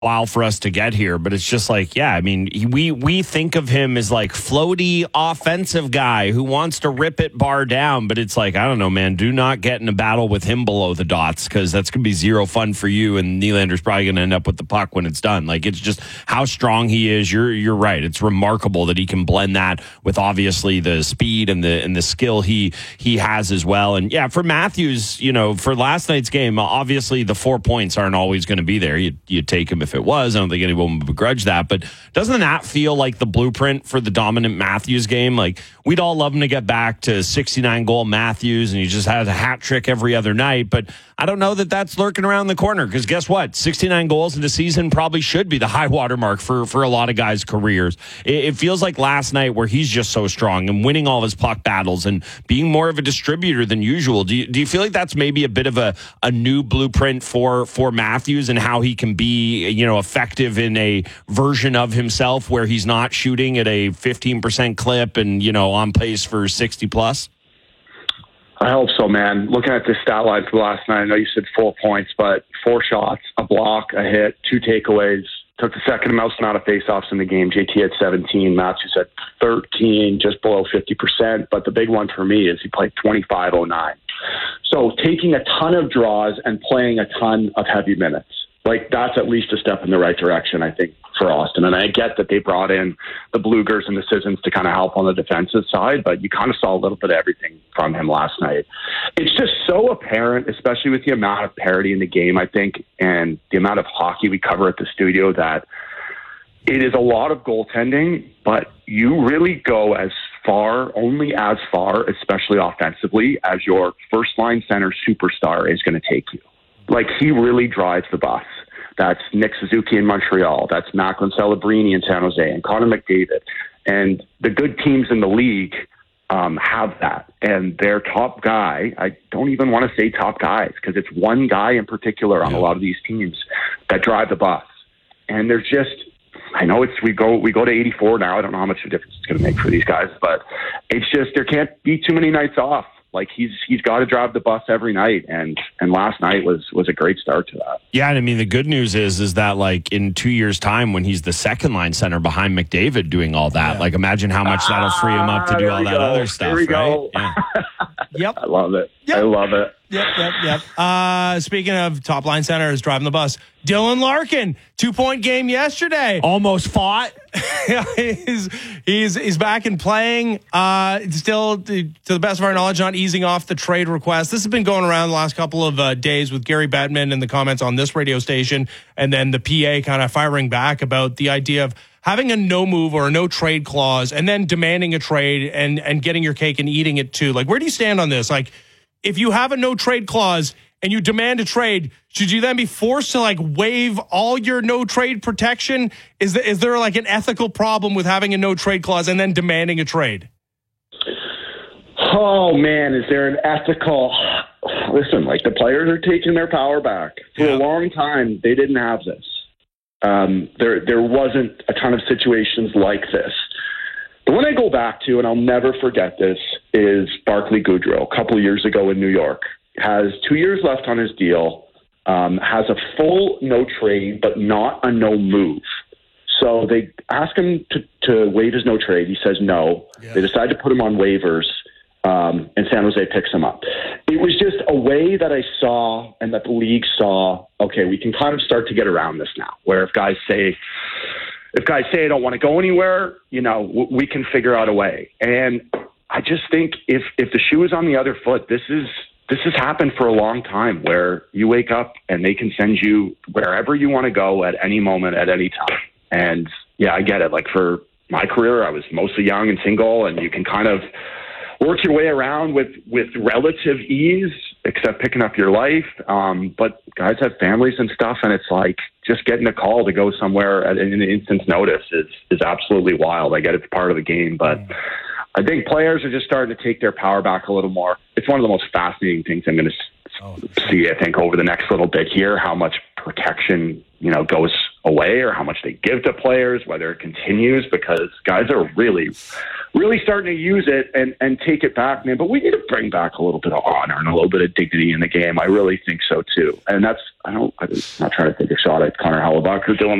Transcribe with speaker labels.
Speaker 1: while for us to get here, but it's just like, yeah, I mean, we think of him as like floaty offensive guy who wants to rip it bar down, but it's like, I don't know, man, do not get in a battle with him below the dots, because that's going to be zero fun for you, and Nylander's probably going to end up with the puck when it's done. Like, it's just how strong he is. You're right. It's remarkable that he can blend that with obviously the speed and the skill he has as well. And yeah, for Matthews, you know, for last night's game, obviously the 4 points aren't always going to be there. You take him if it was. I don't think anyone would begrudge that. But doesn't that feel like the blueprint for the dominant Matthews game? Like, we'd all love him to get back to 69-goal Matthews, and he just has a hat trick every other night. But I don't know that that's lurking around the corner, because guess what? 69 goals in the season probably should be the high water mark for a lot of guys' careers. It feels like last night, where he's just so strong and winning all of his puck battles and being more of a distributor than usual. Do you feel like that's maybe a bit of a new blueprint for Matthews, and how he can be, you know, effective in a version of himself where he's not shooting at a 15% clip and, you know, on pace for 60 plus?
Speaker 2: I hope so, man. Looking at the stat line for last night, I know you said 4 points, but 4 shots, a block, a hit, 2 takeaways. Took the second most amount of faceoffs in the game. JT had 17, Matthews had 13, just below 50%. But the big one for me is he played 25-09. So taking a ton of draws and playing a ton of heavy minutes. Like, that's at least a step in the right direction, I think, for Austin. And I get that they brought in the Blugers and the Sissons to kind of help on the defensive side, but you kind of saw a little bit of everything from him last night. It's just so apparent, especially with the amount of parity in the game, I think, and the amount of hockey we cover at the studio, that it is a lot of goaltending, but you really go only as far, especially offensively, as your first-line center superstar is going to take you. Like, he really drives the bus. That's Nick Suzuki in Montreal. That's Macklin Celebrini in San Jose, and Connor McDavid. And the good teams in the league have that. And their top guy, I don't even want to say top guys, because it's one guy in particular on a lot of these teams that drive the bus. And there's just, I know we go to 84 now. I don't know how much of a difference it's going to make for these guys, but it's just, there can't be too many nights off. Like, he's got to drive the bus every night, and last night was a great start to that.
Speaker 1: Yeah, and I mean, the good news is that, like, in 2 years' time, when he's the second line center behind McDavid doing all that, like, imagine how much that'll free him up to do all that other stuff.
Speaker 2: Here we
Speaker 1: right?
Speaker 2: go.
Speaker 1: Yeah.
Speaker 3: Yep.
Speaker 2: I love it.
Speaker 3: Yep.
Speaker 2: I love it.
Speaker 3: Yep. Speaking of top line centers driving the bus, Dylan Larkin, 2-point game yesterday.
Speaker 1: Almost fought.
Speaker 3: he's back and playing. Still, to the best of our knowledge, not easing off the trade request. This has been going around the last couple of days with Gary Bettman and the comments on this radio station, and then the PA kind of firing back about the idea of having a no move or a no trade clause and then demanding a trade and getting your cake and eating it too. Like, where do you stand on this? Like, if you have a no trade clause and you demand a trade, should you then be forced to, like, waive all your no trade protection? Is there like an ethical problem with having a no trade clause and then demanding a trade?
Speaker 2: Oh man, is there an ethical? Listen, like, the players are taking their power back. For a long time, they didn't have this. There wasn't a ton of situations like this. The one I go back to, and I'll never forget this, is Barclay Goodrow a couple of years ago in New York. Has 2 years left on his deal, has a full no trade, but not a no move. So they ask him to waive his no trade. He says no. Yeah. They decide to put him on waivers, and San Jose picks him up. It was just a way that I saw, and that the league saw, okay, we can kind of start to get around this now, where if guys say I don't want to go anywhere, you know, we can figure out a way. And I just think if the shoe is on the other foot, this has happened for a long time, where you wake up and they can send you wherever you want to go at any moment, at any time. And yeah, I get it. Like, for my career, I was mostly young and single, and you can kind of work your way around with relative ease, except picking up your life. But guys have families and stuff, and it's like, just getting a call to go somewhere at an instant's notice is absolutely wild. I get it's part of the game, but I think players are just starting to take their power back a little more. It's one of the most fascinating things I'm going to see, I think, over the next little bit here, how much protection, you know, goes away or how much they give to players, whether it continues, because guys are really starting to use it and take it back, man. But we need to bring back a little bit of honor and a little bit of dignity in the game. I really think so too. And I'm not trying to take a shot at Connor Hellebuyck or Dylan